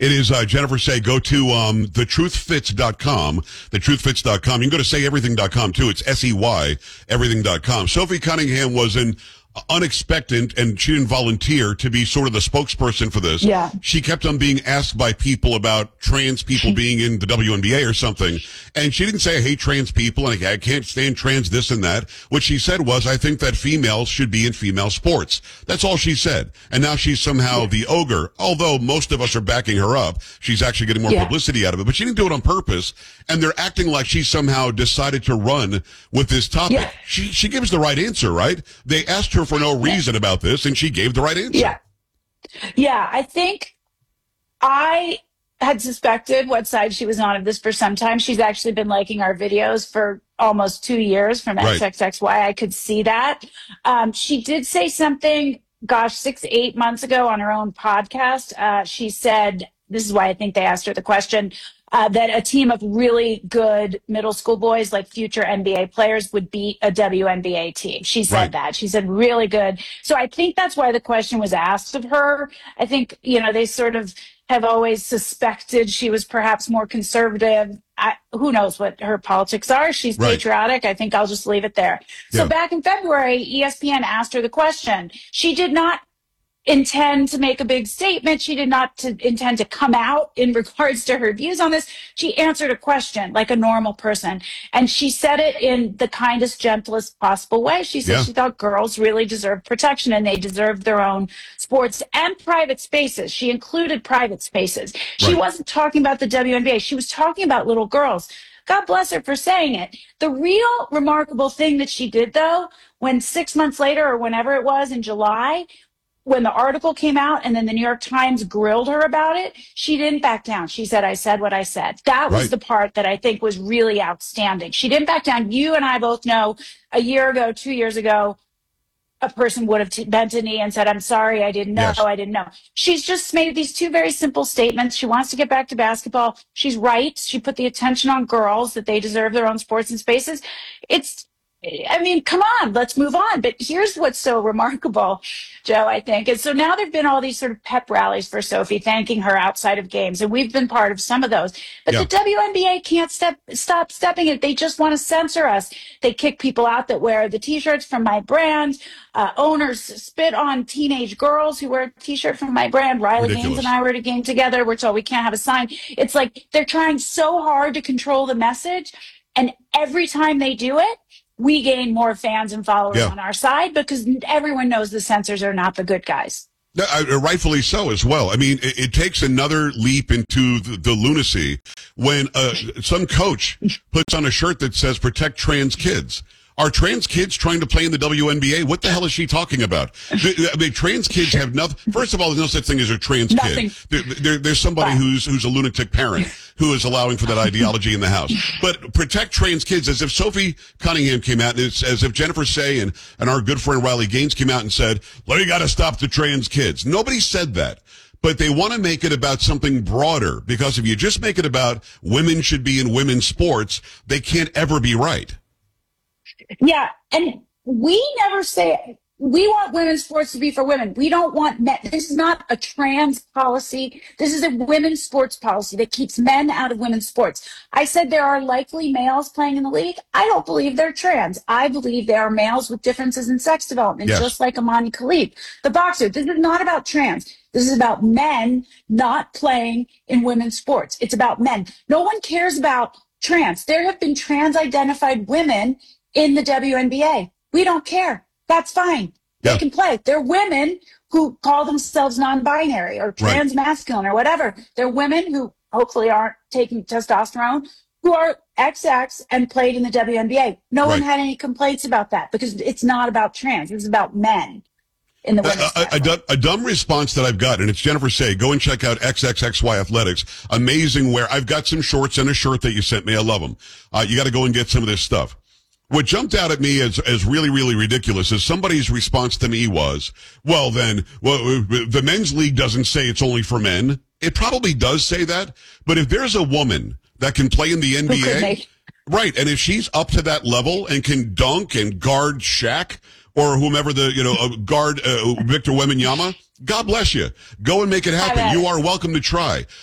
It is Jennifer Say. Go to thetruthfits.com. Thetruthfits.com. You can go to sayeverything.com too. It's SEY, everything.com. Sophie Cunningham was an unexpected, and she didn't volunteer to be sort of the spokesperson for this. Yeah. She kept on being asked by people about trans people being in the WNBA or something. And she didn't say, I hate trans people and I can't stand trans this and that. What she said was, I think that females should be in female sports. That's all she said. And now she's somehow the ogre. Although most of us are backing her up, she's actually getting more publicity out of it. But she didn't do it on purpose. And they're acting like she somehow decided to run with this topic. Yeah. She gives the right answer, right? They asked her for no reason about this, and she gave the right answer. Yeah, I think I had suspected what side she was on of this for some time. She's actually been liking our videos for almost 2 years from XXXY. I could see that. She did say something, 6-8 months ago on her own podcast. She said, this is why I think they asked her the question, that a team of really good middle school boys, like future NBA players, would beat a WNBA team. She said that. She said really good. So I think that's why the question was asked of her. I think, they sort of have always suspected she was perhaps more conservative. Who knows what her politics are? She's patriotic. I think I'll just leave it there. So back in February, ESPN asked her the question. She did not intend to make a big statement. She did not intend to come out in regards to her views on this. She answered a question like a normal person. And she said it in the kindest, gentlest possible way. She said she thought girls really deserve protection and they deserve their own sports and private spaces. She included private spaces. She wasn't talking about the WNBA. She was talking about little girls. God bless her for saying it. The real remarkable thing that she did, though, when 6 months later or whenever it was in July, when the article came out and then the New York Times grilled her about it, she didn't back down. She said, I said what I said. That was the part that I think was really outstanding. She didn't back down. You and I both know a year ago, 2 years ago, a person would have bent a knee and said, I'm sorry, I didn't know, I didn't know. She's just made these two very simple statements. She wants to get back to basketball. She's right. She put the attention on girls, that they deserve their own sports and spaces. Come on, let's move on. But here's what's so remarkable, Joe, I think. And so now there've been all these sort of pep rallies for Sophie, thanking her outside of games. And we've been part of some of those. But the WNBA can't stop stepping it. They just want to censor us. They kick people out that wear the T-shirts from my brand. Owners spit on teenage girls who wear a T-shirt from my brand. Riley Gaines and I were at a game together. We're told we can't have a sign. It's like they're trying so hard to control the message. And every time they do it, we gain more fans and followers on our side because everyone knows the censors are not the good guys. Rightfully so as well. I mean, it takes another leap into the lunacy when some coach puts on a shirt that says protect trans kids. Are trans kids trying to play in the WNBA? What the hell is she talking about? Trans kids have nothing. First of all, there's no such thing as a trans kid. There's somebody who's a lunatic parent who is allowing for that ideology in the house. But protect trans kids, as if Sophie Cunningham came out, and it's as if Jennifer Say and our good friend Riley Gaines came out and said, well, you got to stop the trans kids. Nobody said that. But they want to make it about something broader, because if you just make it about women should be in women's sports, they can't ever be right. Yeah, and we never say we want women's sports to be for women. We don't want men. This is not a trans policy. This is a women's sports policy that keeps men out of women's sports. I said there are likely males playing in the league. I don't believe they're trans. I believe they are males with differences in sex development, just like Amani Khalid, the boxer. This is not about trans. This is about men not playing in women's sports. It's about men. No one cares about trans. There have been trans-identified women in the WNBA. We don't care. That's fine. They can play. They're women who call themselves non-binary or trans-masculine or whatever. They're women who hopefully aren't taking testosterone, who are XX and played in the WNBA. No one had any complaints about that because it's not about trans. It's about men in the women's a dumb response that I've got, and it's Jennifer Say. Go and check out XXXY Athletics. Amazing wear. I've got some shorts and a shirt that you sent me. I love them. You got to go and get some of this stuff. What jumped out at me as really, really ridiculous is somebody's response to me was, well, the men's league doesn't say it's only for men. It probably does say that. But if there's a woman that can play in the NBA, and if she's up to that level and can dunk and guard Shaq or whomever guard Victor Wembanyama, God bless you. Go and make it happen. You are welcome to try.